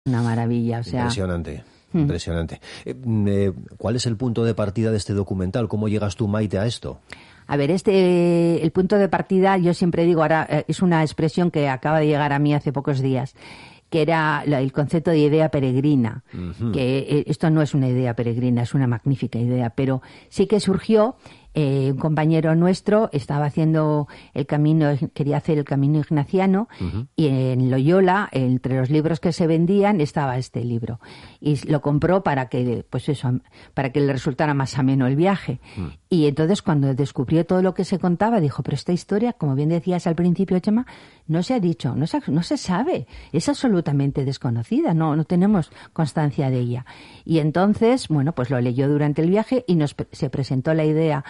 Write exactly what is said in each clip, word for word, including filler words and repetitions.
Una maravilla, o sea... Impresionante. Impresionante. Eh, eh, ¿Cuál es el punto de partida de este documental? ¿Cómo llegas tú, Maite, a esto? A ver, este, el punto de partida, yo siempre digo, ahora es una expresión que acaba de llegar a mí hace pocos días, que era el concepto de idea peregrina, uh-huh. que esto no es una idea peregrina, es una magnífica idea, pero sí que surgió. Eh, un compañero nuestro estaba haciendo el camino, quería hacer el camino ignaciano, uh-huh. y en Loyola, entre los libros que se vendían, estaba este libro. Y lo compró para que, pues eso, para que le resultara más ameno el viaje. Uh-huh. Y entonces, cuando descubrió todo lo que se contaba, dijo, pero esta historia, como bien decías al principio, Chema, no se ha dicho, no se, no se sabe, es absolutamente desconocida, no, no tenemos constancia de ella. Y entonces, bueno, pues lo leyó durante el viaje y nos se presentó la idea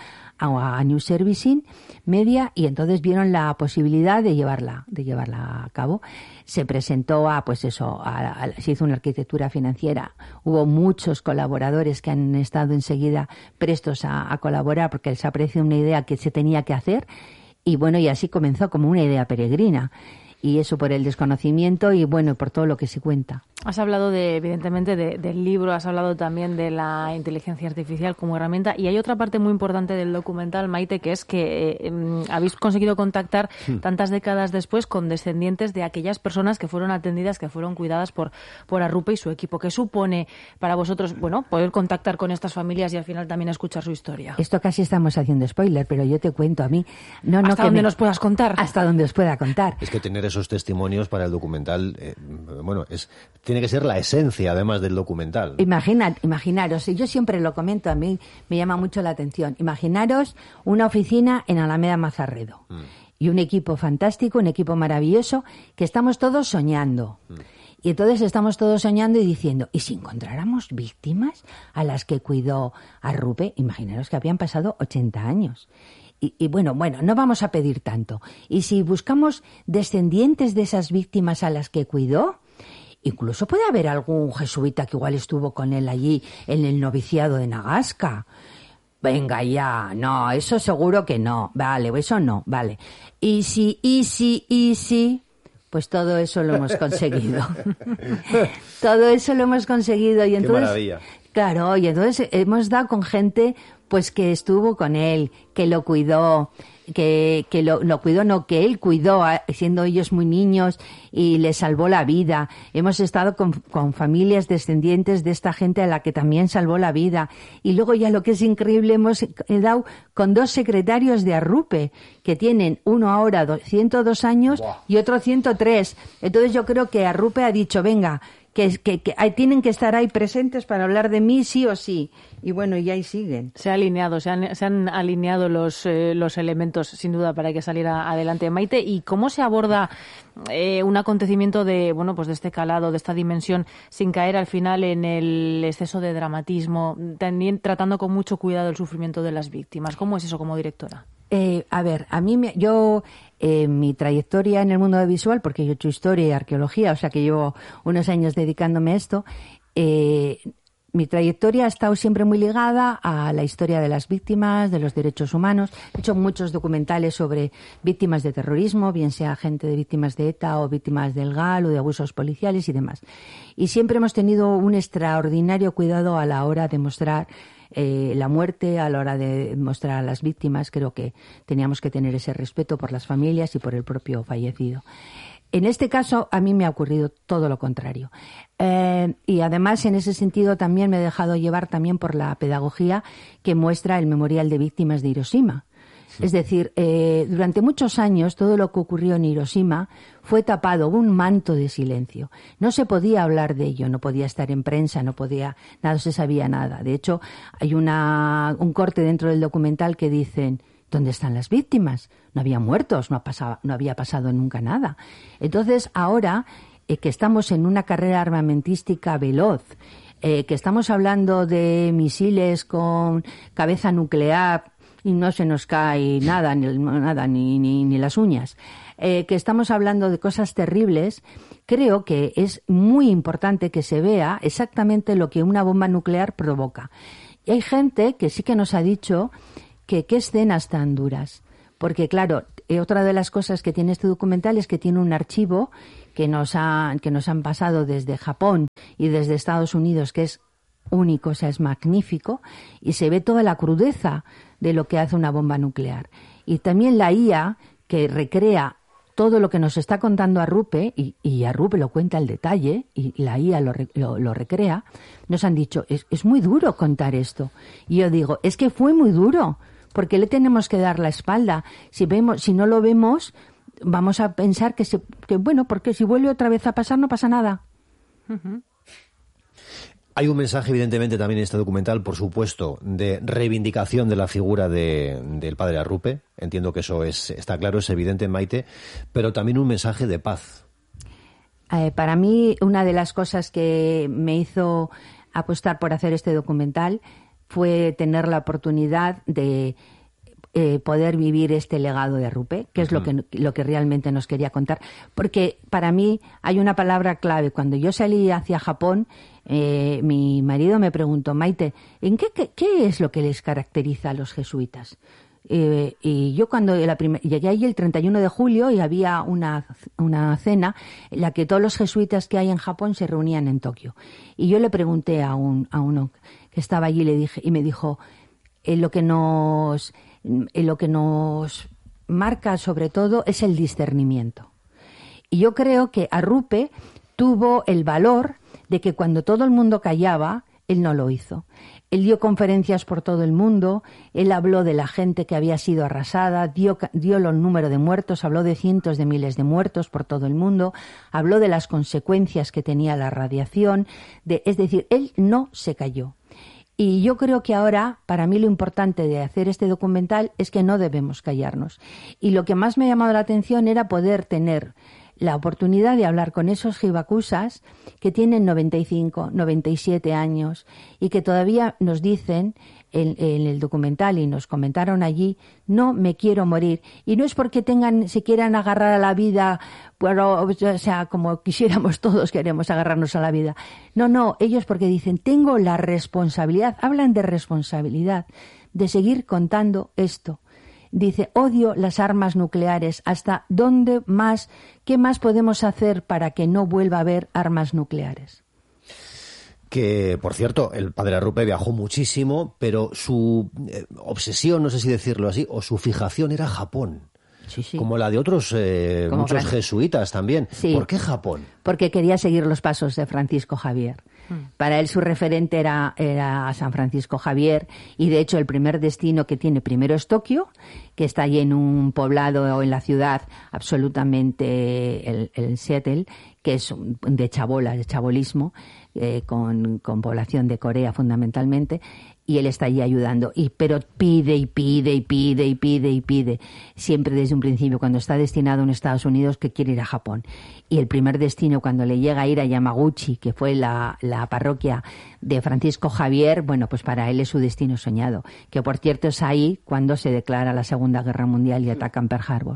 a New Servicing Media, y entonces vieron la posibilidad de llevarla de llevarla a cabo. Se presentó a, pues eso, a, a, se hizo una arquitectura financiera. Hubo muchos colaboradores que han estado enseguida prestos a, a colaborar porque les apreció una idea que se tenía que hacer, y bueno, y así comenzó como una idea peregrina. Y eso por el desconocimiento y, bueno, por todo lo que se cuenta. Has hablado, de, evidentemente, de, del libro, has hablado también de la inteligencia artificial como herramienta, y hay otra parte muy importante del documental, Maite, que es que eh, habéis conseguido contactar sí. tantas décadas después con descendientes de aquellas personas que fueron atendidas, que fueron cuidadas por, por Arrupe y su equipo. ¿Qué supone para vosotros, bueno, poder contactar con estas familias y al final también escuchar su historia? Esto casi estamos haciendo spoiler, pero yo te cuento a mí. No, no, ¿Hasta que donde me, nos puedas contar? Hasta donde os pueda contar. Es que tener esos testimonios para el documental, eh, bueno, es tiene que ser la esencia, además del documental. Imaginad, imaginaros, y yo siempre lo comento, a mí me llama mucho la atención, imaginaros una oficina en Alameda Mazarredo mm. y un equipo fantástico, un equipo maravilloso, que estamos todos soñando. Mm. Y entonces estamos todos soñando y diciendo, ¿y si encontráramos víctimas a las que cuidó Arrupe? Imaginaros que habían pasado ochenta años. Y, y bueno, bueno, no vamos a pedir tanto. Y si buscamos descendientes de esas víctimas a las que cuidó, incluso puede haber algún jesuita que igual estuvo con él allí en el noviciado de Nagasca. Venga ya, no, eso seguro que no. Vale, eso no, vale. Y si, y si, y si, pues todo eso lo hemos conseguido. Todo eso lo hemos conseguido. Y entonces, qué maravilla. Claro, y entonces hemos dado con gente pues que estuvo con él, que lo cuidó, que, que lo, lo cuidó, no, que él cuidó, siendo ellos muy niños, y les salvó la vida. Hemos estado con, con familias descendientes de esta gente a la que también salvó la vida. Y luego ya lo que es increíble, hemos dado con dos secretarios de Arrupe, que tienen uno ahora ciento dos años wow. y otro ciento tres. Entonces yo creo que Arrupe ha dicho, venga, que, que, que hay, tienen que estar ahí presentes para hablar de mí sí o sí. Y bueno, y ahí siguen. Se ha alineado, se han, se han alineado los, eh, los elementos, sin duda, para que saliera adelante. Maite, ¿y cómo se aborda eh, un acontecimiento de, bueno, pues de este calado, de esta dimensión, sin caer al final en el exceso de dramatismo, también tratando con mucho cuidado el sufrimiento de las víctimas? ¿Cómo es eso como directora? Eh, a ver, a mí, me, yo, eh, mi trayectoria en el mundo visual, porque yo he hecho historia y arqueología, o sea que llevo unos años dedicándome a esto, eh, mi trayectoria ha estado siempre muy ligada a la historia de las víctimas, de los derechos humanos. He hecho muchos documentales sobre víctimas de terrorismo, bien sea gente de víctimas de ETA o víctimas del GAL o de abusos policiales y demás. Y siempre hemos tenido un extraordinario cuidado a la hora de mostrar eh, la muerte, a la hora de mostrar a las víctimas. Creo que teníamos que tener ese respeto por las familias y por el propio fallecido. En este caso, a mí me ha ocurrido todo lo contrario. Eh, y además, en ese sentido, también me he dejado llevar también por la pedagogía que muestra el Memorial de Víctimas de Hiroshima. Sí. Es decir, eh, durante muchos años, todo lo que ocurrió en Hiroshima fue tapado, un manto de silencio. No se podía hablar de ello, no podía estar en prensa, no podía, nada se sabía nada. De hecho, hay una, un corte dentro del documental que dicen, ¿dónde están las víctimas? No había muertos, no, pasaba, no había pasado nunca nada. Entonces, ahora eh, que estamos en una carrera armamentística veloz, eh, que estamos hablando de misiles con cabeza nuclear y no se nos cae nada, ni, nada, ni, ni, ni las uñas, eh, que estamos hablando de cosas terribles, creo que es muy importante que se vea exactamente lo que una bomba nuclear provoca. Y hay gente que sí que nos ha dicho que qué escenas tan duras, porque claro, eh, otra de las cosas que tiene este documental es que tiene un archivo que nos, ha, que nos han pasado desde Japón y desde Estados Unidos, que es único, o sea, es magnífico, y se ve toda la crudeza de lo que hace una bomba nuclear. Y también la I A, que recrea todo lo que nos está contando Arrupe, y, y Arrupe lo cuenta al detalle, y la I A lo, lo, lo recrea, nos han dicho, es, es muy duro contar esto. Y yo digo, es que fue muy duro, porque le tenemos que dar la espalda. Si vemos, si no lo vemos, vamos a pensar que, se, que bueno, porque si vuelve otra vez a pasar, no pasa nada. Uh-huh. Hay un mensaje, evidentemente, también en este documental, por supuesto, de reivindicación de la figura de, del padre Arrupe. Entiendo que eso es, está claro, es evidente, Maite, pero también un mensaje de paz. Eh, para mí, una de las cosas que me hizo apostar por hacer este documental fue tener la oportunidad de eh, poder vivir este legado de Arrupe, que es uh-huh. lo que lo que realmente nos quería contar. Porque para mí hay una palabra clave. Cuando yo salí hacia Japón, Eh, mi marido me preguntó, Maite, ¿en qué, qué, qué es lo que les caracteriza a los jesuitas? Eh, y yo cuando la prim- llegué allí el treinta y uno de julio y había una, una cena en la que todos los jesuitas que hay en Japón se reunían en Tokio. Y yo le pregunté a, un, a uno que estaba allí le dije, y me dijo, eh, lo que nos, eh, lo que nos marca sobre todo es el discernimiento. Y yo creo que Arrupe tuvo el valor de que cuando todo el mundo callaba, él no lo hizo. Él dio conferencias por todo el mundo, él habló de la gente que había sido arrasada, dio, dio los números de muertos, habló de cientos de miles de muertos por todo el mundo, habló de las consecuencias que tenía la radiación, de, es decir, él no se calló. Y yo creo que ahora, para mí lo importante de hacer este documental es que no debemos callarnos. Y lo que más me ha llamado la atención era poder tener la oportunidad de hablar con esos hibakusas que tienen noventa y cinco, noventa y siete años y que todavía nos dicen en, en el documental y nos comentaron allí, no me quiero morir. Y no es porque tengan, se quieran agarrar a la vida, pero, o sea, como quisiéramos todos queremos agarrarnos a la vida. No, no, ellos porque dicen, tengo la responsabilidad, hablan de responsabilidad, de seguir contando esto. Dice, odio las armas nucleares. ¿Hasta dónde más? ¿Qué más podemos hacer para que no vuelva a haber armas nucleares? Que, por cierto, el padre Arrupe viajó muchísimo, pero su eh, obsesión, no sé si decirlo así, o su fijación era Japón. Sí, sí. Como la de otros eh, muchos Fran... jesuitas también. Sí. ¿Por qué Japón? Porque quería seguir los pasos de Francisco Javier. Para él su referente era, era San Francisco Javier y de hecho el primer destino que tiene primero es Tokio, que está allí en un poblado o en la ciudad absolutamente el, el Seattle, que es de chabola, de chabolismo, eh, con, con población de Corea fundamentalmente, y él está allí ayudando, y pero pide y pide y pide y pide y pide, siempre desde un principio, cuando está destinado en Estados Unidos, que quiere ir a Japón. Y el primer destino, cuando le llega a ir a Yamaguchi, que fue la, la parroquia de Francisco Javier, bueno, pues para él es su destino soñado, que por cierto es ahí cuando se declara la Segunda Guerra Mundial y atacan Pearl Harbor.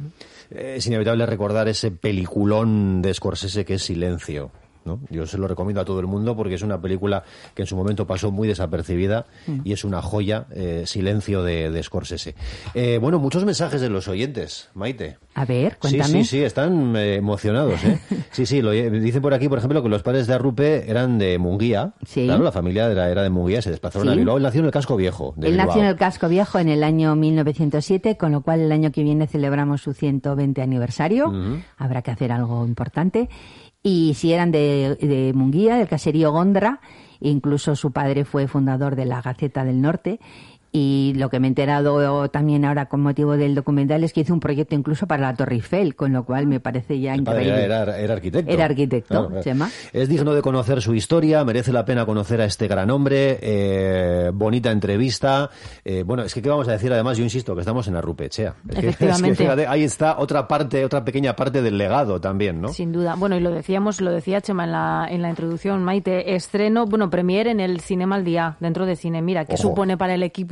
Es inevitable recordar ese peliculón de Scorsese que es Silencio, ¿no? Yo se lo recomiendo a todo el mundo porque es una película que en su momento pasó muy desapercibida mm. y es una joya, eh, Silencio de, de Scorsese. Eh, bueno, muchos mensajes de los oyentes, Maite. A ver, cuéntame. Sí, sí, sí, están eh, emocionados, ¿eh? Sí, sí, lo, dicen por aquí, por ejemplo, que los padres de Arrupe eran de Munguía. Sí. Claro, la familia era, era de Munguía, se desplazaron sí. a Bilbao. Él nació en el Casco Viejo de Él Bilbao. nació en el Casco Viejo en el año mil novecientos siete, con lo cual el año que viene celebramos su ciento veinte aniversario. Uh-huh. Habrá que hacer algo importante. Y si eran de, de Munguía, del caserío Gondra, incluso su padre fue fundador de la Gaceta del Norte. Y lo que me he enterado también ahora con motivo del documental es que hizo un proyecto incluso para la Torre Eiffel, con lo cual me parece ya increíble. Era, era, era arquitecto. Era arquitecto, claro, claro. Chema. Es digno de conocer su historia, merece la pena conocer a este gran hombre, eh, bonita entrevista. Eh, bueno, es que ¿qué vamos a decir? Además, yo insisto que estamos en Arrupechea. Es Efectivamente. Que, es que, fíjate, ahí está otra parte, otra pequeña parte del legado también, ¿no? Sin duda. Bueno, y lo decíamos, lo decía Chema en la, en la introducción, Maite, estreno, bueno, premier en el Cinema al Día, dentro de Cine. Mira, ¿qué Ojo. supone para el equipo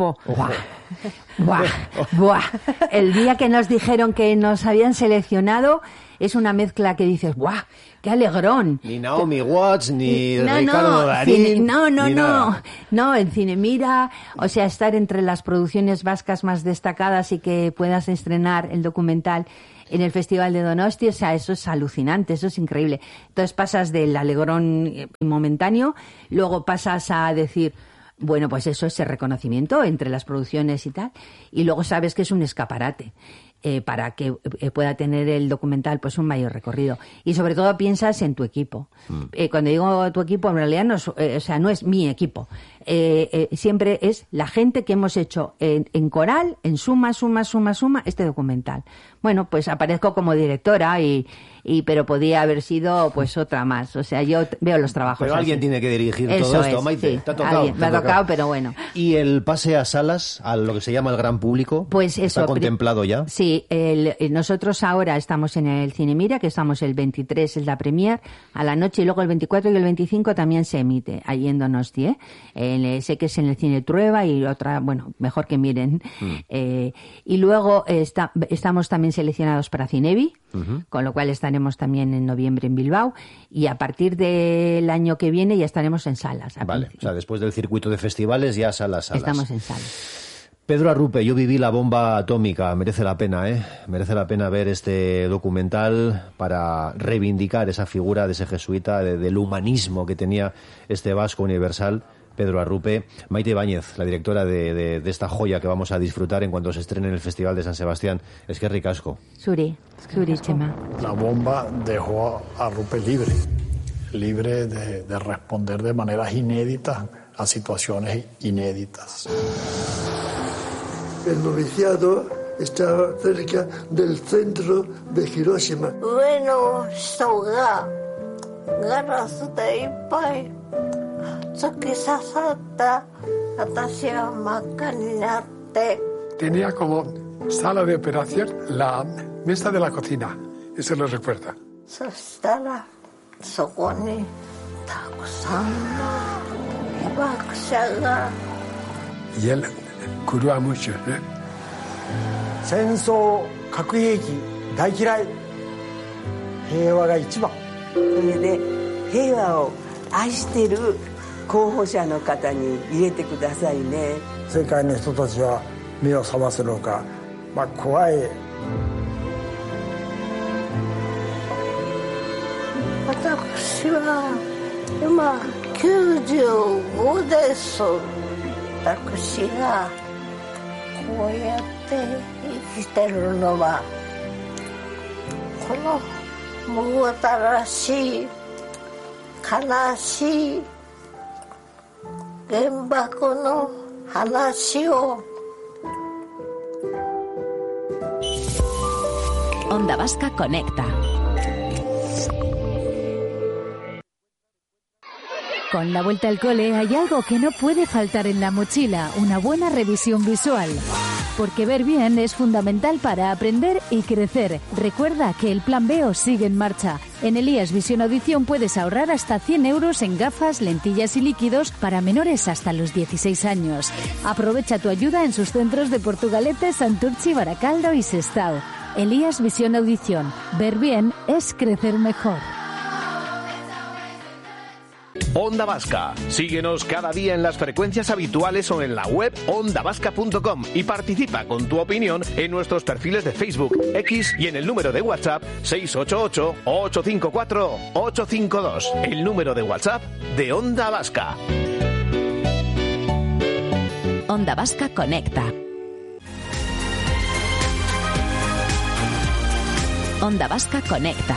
Ojo. Buah. Buah. Buah. El día que nos dijeron que nos habían seleccionado es una mezcla que dices, ¡buah! ¡Qué alegrón! Ni Naomi Watts, ni no, Ricardo no, Darín. cine, no, no, ni no. Nada. No, en Cinemira, o sea, estar entre las producciones vascas más destacadas y que puedas estrenar el documental en el Festival de Donosti, o sea, eso es alucinante, eso es increíble. Entonces pasas del alegrón momentáneo, luego pasas a decir, bueno, pues eso es el reconocimiento entre las producciones y tal, y luego sabes que es un escaparate. Eh, para que eh, pueda tener el documental pues un mayor recorrido, y sobre todo piensas en tu equipo. Mm. Eh, cuando digo tu equipo, en realidad no es, eh, o sea, no es mi equipo, eh, eh, siempre es la gente que hemos hecho en, en coral, en suma, suma, suma, suma este documental. Bueno, pues aparezco como directora y, y pero podía haber sido pues otra más, o sea, yo t- veo los trabajos pero así. Alguien tiene que dirigir Eso todo esto, es, Maite. sí, ¿Te ha tocado? alguien, ¿Te me ha tocado? tocado, pero bueno. ¿Y el pase a salas, a lo que se llama el gran público? Pues eso. ¿Está contemplado ya? Sí, el, nosotros ahora estamos en el Cinemira, que estamos el veintitrés, es la premier, a la noche, y luego el veinticuatro y el veinticinco también se emite, ahí en Donosti, ¿eh? El, sé que es en el Cine Trueba y otra, bueno, mejor que miren. Mm. Eh, y luego eh, está, estamos también seleccionados para Cinevi, uh-huh. con lo cual estaremos también en noviembre en Bilbao, y a partir del año que viene ya estaremos en salas. Vale, principio. O sea, después del circuito de festivales ya salas, salas. Estamos en salas. Pedro Arrupe, yo viví la bomba atómica, merece la pena, ¿eh? Merece la pena ver este documental para reivindicar esa figura de ese jesuita, de, del humanismo que tenía este vasco universal, Pedro Arrupe. Maite Ibáñez, la directora de, de, de esta joya que vamos a disfrutar en cuanto se estrene en el Festival de San Sebastián. Es que es ricasco. Suri, Suri, Chema. La bomba dejó a Arrupe libre, libre de, de responder de maneras inéditas a situaciones inéditas. El noviciado está cerca del centro de Hiroshima. Bueno, soga, ganas de ippai, tsukisasata, atashi wa maka ni natte. Tenía como sala de operación la mesa de la cocina, eso lo recuerda. Sostara, soko ni takusan no hibakusha ga. Y él curó a muchos, ¿eh? 戦争核兵器大嫌い平和が一番それで平和を愛している候補者の方に入れてくださいね世界の人たちは目を覚ますのか、まあ、怖い私は今きゅうじゅうごです私がこうやって生きてるのはこのむごたらしい悲しい原爆の話を Onda Vasca Conecta. Con la vuelta al cole hay algo que no puede faltar en la mochila, una buena revisión visual. Porque ver bien es fundamental para aprender y crecer. Recuerda que el Plan B O sigue en marcha. En Elías Visión Audición puedes ahorrar hasta cien euros en gafas, lentillas y líquidos para menores hasta los dieciséis años. Aprovecha tu ayuda en sus centros de Portugalete, Santurchi, Baracaldo y Sestao. Elías Visión Audición. Ver bien es crecer mejor. Onda Vasca. Síguenos cada día en las frecuencias habituales o en la web onda vasca punto com y participa con tu opinión en nuestros perfiles de Facebook, X y en el número de WhatsApp seis ocho ocho, ocho cinco cuatro, ocho cinco dos. El número de WhatsApp de Onda Vasca. Onda Vasca Conecta. Onda Vasca Conecta.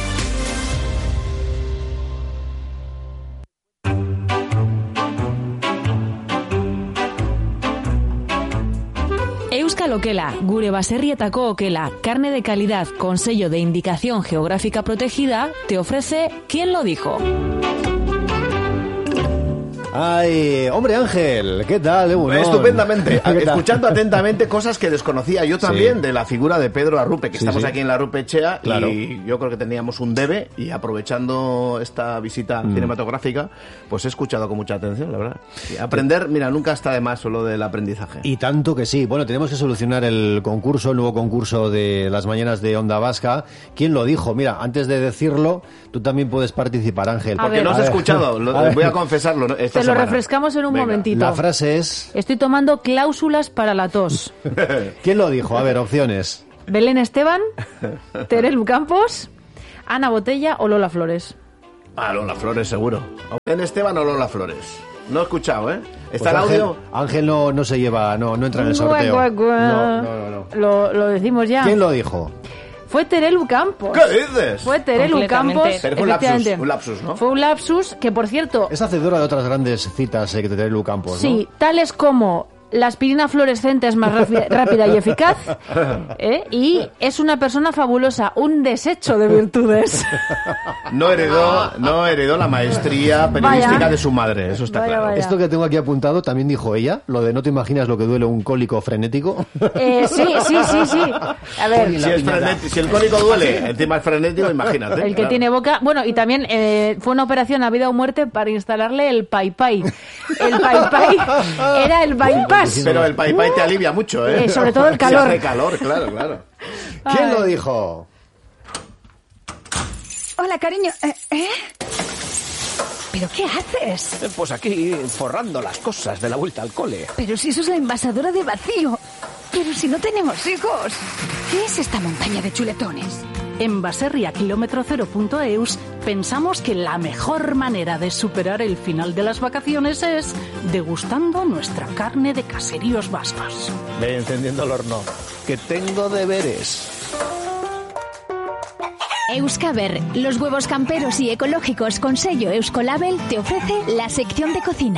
Euskal Okela, gure baserrietako okela, carne de calidad con sello de indicación geográfica protegida, te ofrece ¿Quién lo dijo? Ay, hombre Ángel, ¿qué tal? Egunon? Estupendamente, ¿Qué tal? escuchando atentamente cosas que desconocía yo también Sí. de la figura de Pedro Arrupe, que Sí, estamos sí. aquí en la Arrupechea Claro. y yo creo que teníamos un debe y aprovechando esta visita Mm. cinematográfica, pues he escuchado con mucha atención, la verdad. Y aprender, mira, nunca está de más solo del aprendizaje. Y tanto que sí. Bueno, tenemos que solucionar el concurso, el nuevo concurso de las mañanas de Onda Vasca. ¿Quién lo dijo? Mira, antes de decirlo, tú también puedes participar, Ángel. A Porque ver. no has A ver. escuchado, lo- A ver. voy a confesarlo ¿no? esta Te lo semana. refrescamos en un Venga. momentito. La frase es... Estoy tomando cláusulas para la tos. ¿Quién lo dijo? A ver, opciones. Belén Esteban, Terelu Campos, Ana Botella o Lola Flores. Ah, Lola Flores, seguro. En Esteban o Lola Flores. No he escuchado, ¿eh? ¿Está Pues el Ángel, audio? Ángel no, no se lleva, no, no entra en el Guau, sorteo. guau, guau. No, no, no, no. Lo, lo decimos ya. ¿Quién lo dijo? Fue Terelu Campos. ¿Qué dices? Fue Terelu Completamente. Campos. Pero fue un lapsus, efectivamente. un lapsus, ¿no? Fue un lapsus que, por cierto, Es hacedora de otras grandes citas eh, que te Lu Campos, ¿no? sí, tales como la aspirina fluorescente es más rápida, rápida y eficaz, ¿eh? Y es una persona fabulosa, un desecho de virtudes. No heredó, no heredó la maestría periodística Vaya. de su madre, eso está Vaya, claro. vaya. Esto que tengo aquí apuntado también dijo ella, lo de no te imaginas lo que duele un cólico frenético. Eh, sí, sí, sí, sí. A ver, Si, es frenético- si el cólico duele, encima es frenético, imagínate. el que claro. tiene boca... Bueno, y también eh, fue una operación a vida o muerte para instalarle el pai pai. El pai pai era el bypass. Pero el pai pai te alivia mucho, ¿eh? Eh, sobre todo el calor. Si hace calor, claro, claro. ¿Quién Ay. lo dijo? Hola, cariño. ¿Eh? ¿eh? ¿Pero qué haces? Pues aquí, forrando las cosas de la vuelta al cole. Pero si eso es la envasadora de vacío. Pero si no tenemos hijos. ¿Qué es esta montaña de chuletones? En baserria kilómetro cero punto eus pensamos que la mejor manera de superar el final de las vacaciones es degustando nuestra carne de caseríos vascos. Ve encendiendo el horno, que tengo deberes. Euskaber, los huevos camperos y ecológicos con sello Euskolabel, te ofrece la sección de cocina.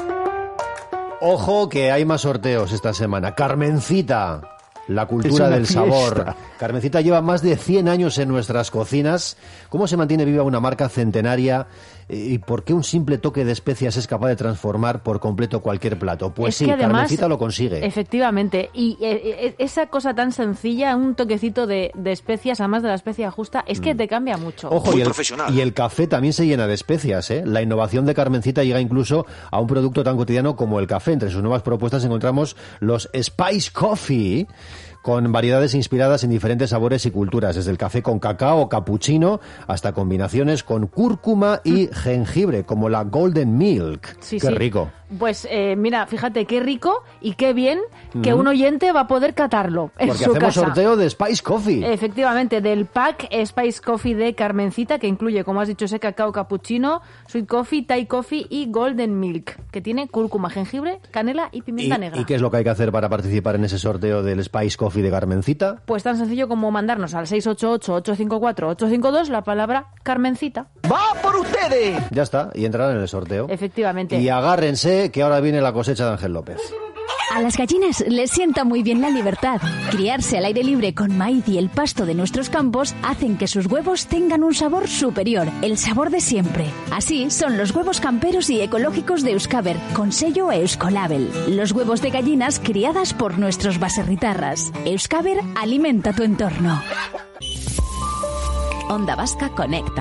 Ojo que hay más sorteos esta semana. Carmencita, la Es cultura una del fiesta. sabor. Carmencita lleva más de cien años en nuestras cocinas. ¿Cómo se mantiene viva una marca centenaria? ¿Y por qué un simple toque de especias es capaz de transformar por completo cualquier plato? Pues Es sí, que además, Carmencita lo consigue. Efectivamente. Y eh, eh, esa cosa tan sencilla, un toquecito de, de especias, además de la especia justa, es que te cambia mucho. Ojo, y el, y el café también se llena de especias, ¿eh? La innovación de Carmencita llega incluso a un producto tan cotidiano como el café. Entre sus nuevas propuestas encontramos los Spice Coffee, con variedades inspiradas en diferentes sabores y culturas, desde el café con cacao, cappuccino, hasta combinaciones con cúrcuma y jengibre, como la Golden Milk. Sí, ¡Qué sí. rico! Pues eh, mira, fíjate qué rico y qué bien que Ujú. un oyente va a poder catarlo en Porque su hacemos casa. sorteo de Spice Coffee. Efectivamente, del pack Spice Coffee de Carmencita, que incluye, como has dicho, ese cacao cappuccino, sweet coffee, Thai coffee y golden milk, que tiene cúrcuma, jengibre, canela y ¿Y, pimienta negra. ¿Y qué es lo que hay que hacer para participar en ese sorteo del Spice Coffee de Carmencita? Pues tan sencillo como mandarnos al seis ocho ocho, ocho cinco cuatro, ocho cinco dos la palabra Carmencita. ¡Va por ustedes! Ya está, y entrarán en el sorteo. Efectivamente. Y agárrense, que ahora viene la cosecha de Ángel López. A las gallinas les sienta muy bien la libertad. Criarse al aire libre con maíz y el pasto de nuestros campos hacen que sus huevos tengan un sabor superior, el sabor de siempre. Así son los huevos camperos y ecológicos de Euskaber, con sello Euskolabel. Los huevos de gallinas criadas por nuestros baserritarras. Euskaber alimenta tu entorno. Onda Vasca conecta.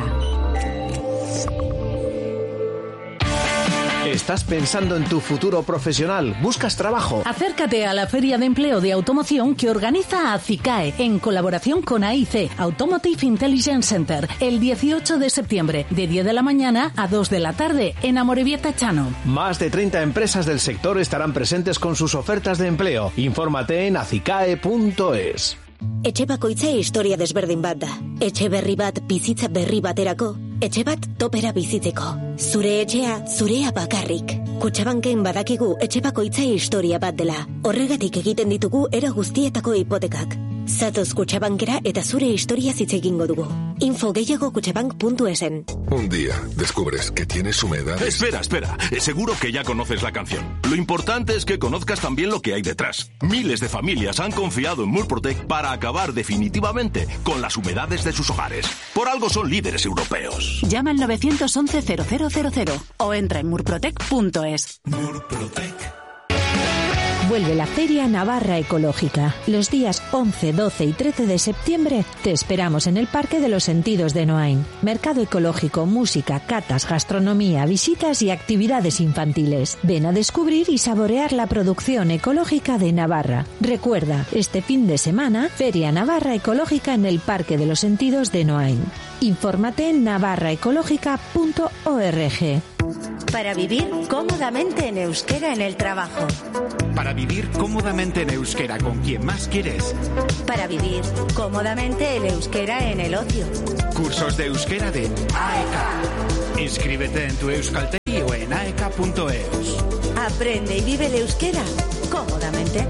¿Estás pensando en tu futuro profesional? ¿Buscas trabajo? Acércate a la Feria de Empleo de Automoción que organiza ACICAE en colaboración con A I C, Automotive Intelligence Center, el dieciocho de septiembre, de diez de la mañana a dos de la tarde, en Amorebieta Chano. Más de treinta empresas del sector estarán presentes con sus ofertas de empleo. Infórmate en acicae punto es. Etxe bakoitza historia desberdin bat da. Etxe berri bat bizitza berri baterako. Etxe bat topera bizitzeko. Zure etxea, zurea bakarrik. Kutxabanken badakigu etxe bakoitza historia bat dela. Horregatik egiten ditugu era guztietako hipotekak. Zatoz Kutxabankera eta zure historia hitz egingo dugu. Info gehiago kutxabank puntu esen. Un día descubres que tienes humedades. Espera, espera. Seguro que ya conoces la canción. Lo importante es que conozcas también lo que hay detrás. Miles de familias han confiado en Murprotec para acabar definitivamente con las humedades de sus hogares. Por algo son líderes europeos. Llama al nueve once cero cero cero cero o entra en murprotec punto es. Murprotec. Vuelve la Feria Navarra Ecológica. Los días once, doce y trece de septiembre te esperamos en el Parque de los Sentidos de Noain. Mercado ecológico, música, catas, gastronomía, visitas y actividades infantiles. Ven a descubrir y saborear la producción ecológica de Navarra. Recuerda, este fin de semana, Feria Navarra Ecológica en el Parque de los Sentidos de Noain. Infórmate en navarra ecológica punto org. Para vivir cómodamente en euskera en el trabajo. Para vivir cómodamente en euskera con quien más quieres. Para vivir cómodamente en euskera en el ocio. Cursos de euskera de A E K. Inscríbete en tu Euskaltegi o en aeka punto eus. Aprende y vive el euskera cómodamente.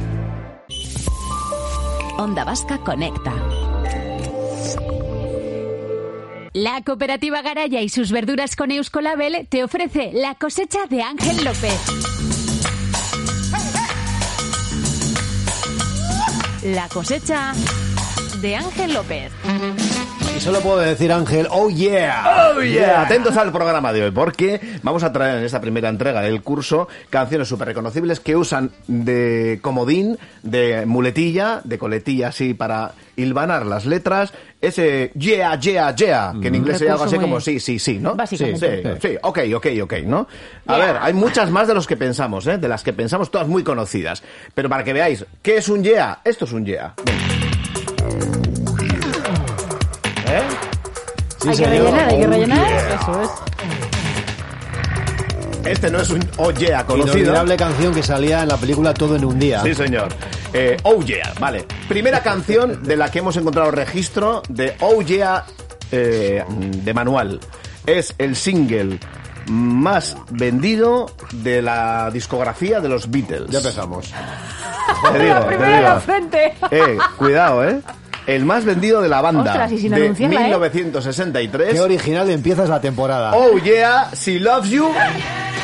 Onda Vasca Conecta. La cooperativa Garaya y sus verduras con Euskolabel te ofrece la cosecha de Ángel López. La cosecha de Ángel López. Y solo puedo decir, Ángel, oh yeah. Oh yeah. Atentos al programa de hoy, porque vamos a traer en esta primera entrega del curso canciones súper reconocibles que usan de comodín, de muletilla, de coletilla así para hilvanar las letras. Ese yeah, yeah, yeah, que en inglés sería algo así como sí, sí, sí, ¿no? Básicamente. Sí, sí, sí, ok, ok, ok, ¿no? A yeah. ver, hay muchas más de los que pensamos, ¿eh? De las que pensamos, todas muy conocidas. Pero para que veáis, ¿qué es un yeah? Esto es un yeah. ¿Eh? Sí, hay que rellenar, hay que rellenar. Yeah. Eso es. Este no es un Oh Yeah conocido. Inolvidable canción que salía en la película Todo en un día. Sí, señor. Eh, Oh Yeah, vale. Primera canción de la que hemos encontrado registro de Oh Yeah eh, de manual. Es el single más vendido de la discografía de los Beatles. Ya empezamos. Te digo, la primera te digo. en la frente. Eh, cuidado, ¿eh? El más vendido de la banda. Ostras, y sin de anunciarla, mil novecientos sesenta y tres. Qué original empiezas la temporada. Oh Yeah, She Loves You.